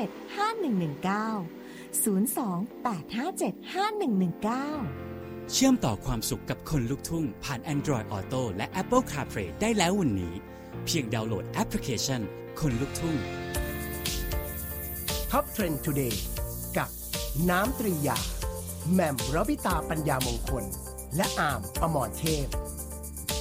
เชื่อมต่อความสุขกับคนลุกทุ่งผ่าน Android Auto และ Apple CarPlay ได้แล้ววันนี้เพียงดาวน์โหลดแอปพลิเคชันคนลุกทุ่ง Top Trend Today กับน้ำตรียาแหม่มรบิตาปัญญามงคลและอาร์มอมรเทพ